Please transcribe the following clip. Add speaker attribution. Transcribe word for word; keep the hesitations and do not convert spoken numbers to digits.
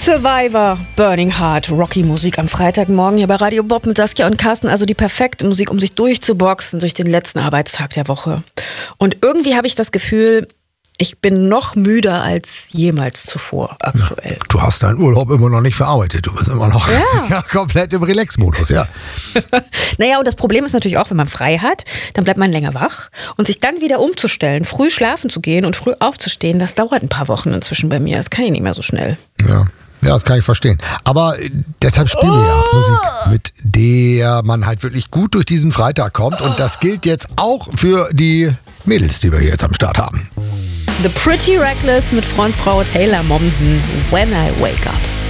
Speaker 1: Survivor, Burning Heart, Rocky-Musik am Freitagmorgen hier bei Radio Bob mit Saskia und Carsten. Also die perfekte Musik, um sich durchzuboxen durch den letzten Arbeitstag der Woche. Und irgendwie habe ich das Gefühl, ich bin noch müder als jemals zuvor aktuell.
Speaker 2: Ja, du hast deinen Urlaub immer noch nicht verarbeitet. Du bist immer noch ja. Ja, komplett im Relax-Modus, ja.
Speaker 1: Naja, und das Problem ist natürlich auch, wenn man frei hat, dann bleibt man länger wach. Und sich dann wieder umzustellen, früh schlafen zu gehen und früh aufzustehen, das dauert ein paar Wochen inzwischen bei mir. Das kann ich nicht mehr so schnell.
Speaker 2: Ja. Ja, das kann ich verstehen. Aber äh, deshalb spielen wir ja Musik, mit der man halt wirklich gut durch diesen Freitag kommt. Und das gilt jetzt auch für die Mädels, die wir hier jetzt am Start haben.
Speaker 1: The Pretty Reckless mit Frontfrau Taylor Momsen, When I Wake Up.